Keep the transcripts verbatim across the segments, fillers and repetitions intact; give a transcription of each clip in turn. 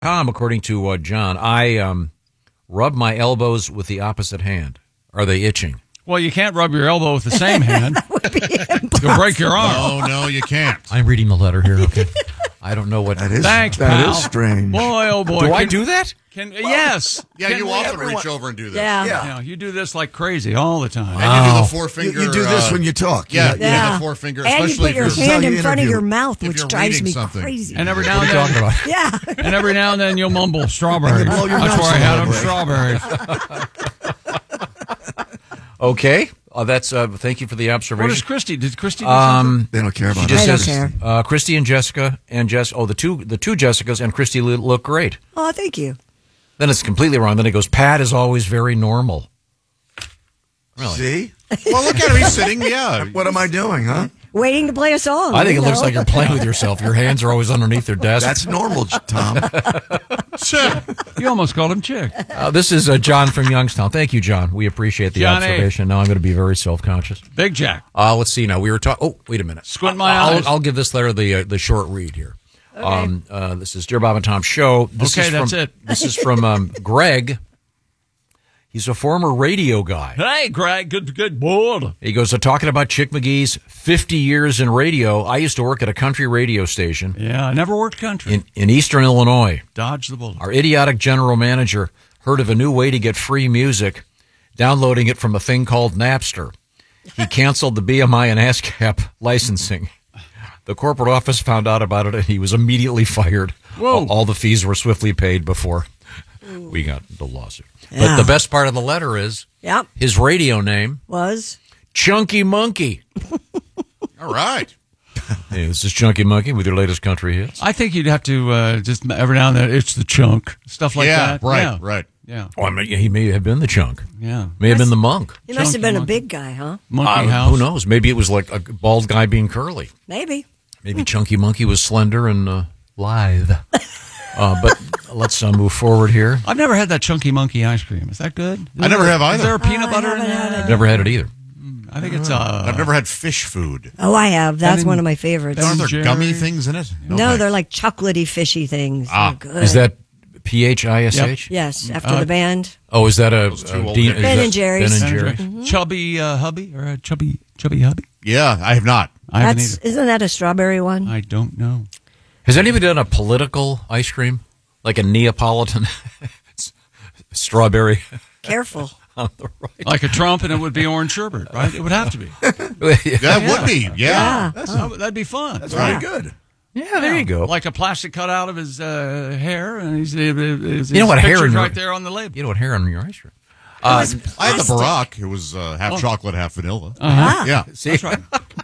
Tom, according to uh, John, I um, rub my elbows with the opposite hand. Are they itching? Well, you can't rub your elbow with the same hand. You'll break your arm. Oh, no, you can't. I'm reading the letter here, okay? I don't know what... That is, Thanks, that pal. is strange. Boy, oh boy. Do can, I do that? Can, yes. Yeah, Can you we- often everyone- reach over and do this. Yeah. Yeah. Yeah, you do this like crazy all the time. And you do Wow. the four finger. You, you do this uh, when you talk. Yeah, You- yeah, Yeah. the four finger. And you Especially put your if you're, hand how in you front of interview. your mouth, If which you're drives reading me something. crazy. And every now What and are you then, talking about? yeah. and every now and then you'll mumble strawberries. blow your That's nose where I a had them little strawberries. Okay. Uh, that's. Uh, thank you for the What observation. is Christy? Did Christy do something? Um, They don't care she about just I don't says care. Uh, Christy and Jessica and Jess. Oh, the two the two Jessicas and Christy lo- look great. Oh, thank you. Then it's completely wrong. Then it goes, Pat is always very normal. Really? See? well, look at him. He's sitting. Yeah. What am I doing, huh? Waiting to play a song. I think it you looks know? like you're playing with yourself. Your hands are always underneath their desk. That's normal, Tom. You almost called him Chick. Uh, this is uh, John from Youngstown. Thank you, John. We appreciate the Johnny. observation. Now I'm going to be very self-conscious. Big Jack. Uh, let's see. Now we were talking. Oh, wait a minute. Squint my I'll, eyes. I'll give this letter the uh, the short read here. Okay. Um, uh, this is Dear Bob and Tom Show. This Okay, is from, that's it. This is from um, Greg. He's a former radio guy. Hey, Greg. Good, good boy. He goes, uh, talking about Chick McGee's fifty years in radio. I used to work at a country radio station Yeah, I never worked country. in, in eastern Illinois. Dodge the bullet. Our idiotic general manager heard of a new way to get free music, downloading it from a thing called Napster. He canceled the B M I and ASCAP licensing. The corporate office found out about it, and he was immediately fired. Whoa. All, all the fees were swiftly paid before we got the lawsuit. Yeah. But the best part of the letter is Yep. his radio name, Was. Chunky Monkey. All right. Hey, this is Chunky Monkey with your latest country hits. I think you'd have to uh, just every now and then, it's the chunk. Stuff like yeah, that. right, yeah. right. Yeah. Oh, I mean, he may have been the chunk. Yeah. May have been the monk. He must have Chunky been a monkey. big guy, huh? Monkey Uh, House. Who knows? Maybe it was like a bald guy being curly. Maybe. Maybe Chunky Monkey was slender and uh, lithe. Uh, but let's uh, move forward here. I've never had that chunky monkey ice cream. Is that good? Is I never there- have either. Is there a peanut Oh, I butter in haven't had there? it. Never had it either. I think it's uh. I've never had fish food. Oh, I have. That's Ben one and- of my favorites. Aren't there Jerry. gummy things in it? no, thanks. they're like chocolatey, fishy things. Ah. They're good. Is that P H I S H? Yes, after Uh, the band. Oh, is that a, Those two a old Dean- hippies. is Ben that and Jerry's. Ben and Jerry. Jerry. Chubby uh, hubby or a chubby chubby hubby? Yeah, I have not. I haven't That's either. isn't that a strawberry one? I don't know. Has anybody done a political ice cream? Like a Neapolitan strawberry Careful. on the right? Like a Trump, and it would be orange sherbet, right? It would have to be. That would be. Yeah. Yeah. That would- That'd be fun. That's very good. Yeah, there you go. Like a plastic cutout of his uh, hair, and he's, his, his You know what, hair picture's in your- right there on the label. You know what hair on your ice cream? Uh, I had the Barack. It was uh, half chocolate, half vanilla. Ah. Yeah. See, That's right.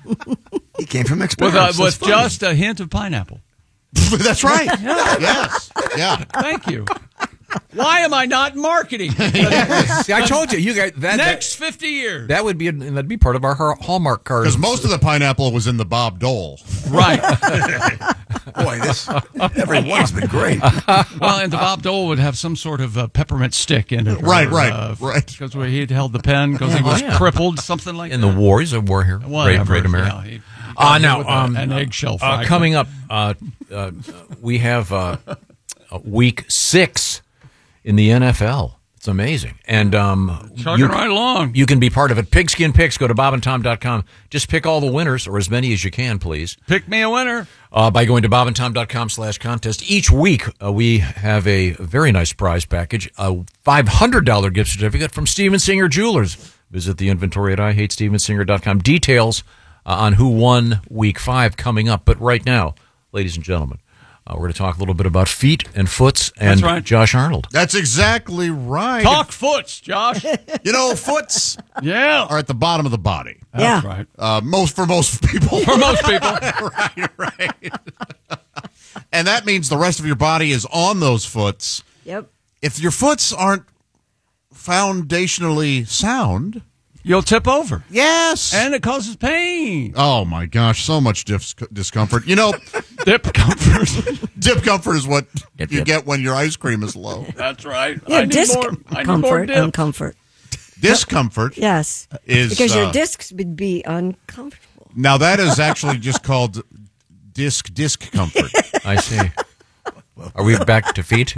He came from With, experience. uh, That's with funny. just a hint of pineapple. That's right. Yes. Yeah. Thank you. Why am I not marketing? See, I told you, you guys that Next fifty years. that, that would be that'd be part of our Har- Hallmark card. Because most of the pineapple was in the Bob Dole. Right. Boy, this everyone's been great. Well, and the Bob Dole would have some sort of uh, peppermint stick in it. Right, right, right. Because he had held the pen because he was Oh, yeah. crippled, something like in that. the war, he's a war hero. Great, Whatever. great America. Yeah, he- Uh, he now, with a- um, an eggshell Uh, fragment. coming up, uh, uh, we have uh, uh, week six in the N F L. It's amazing. And um, Chugging right along. You can be part of it. Pigskin Picks. Go to bob and tom dot com. Just pick all the winners, or as many as you can, please, Pick me a winner. uh, by going to bob and tom dot com slash contest. Each week, uh, we have a very nice prize package, a five hundred dollars gift certificate from Steven Singer Jewelers. Visit the inventory at I hate steven singer dot com. Details uh, on who won week five coming up. But right now, ladies and gentlemen, uh, we're going to talk a little bit about feet and foots and That's right. Josh Arnold. That's exactly right. Talk foots, Josh. You know, foots Yeah. are at the bottom of the body. Yeah. That's right. Uh, most for most people. For most people. right, right. And that means the rest of your body is on those foots. Yep. If your foots aren't foundationally sound, You'll tip over. yes. And it causes pain. oh my gosh, so much dis- discomfort. You know, Dip comfort. dip comfort is what Dip, you dip. get when your ice cream is low. That's right. Yeah, I need disc more. I need more comfort dip. and comfort. Discomfort Yes. is Because uh, your discs would be uncomfortable. now that is actually just called disc disc comfort. I see. Are we back to feet?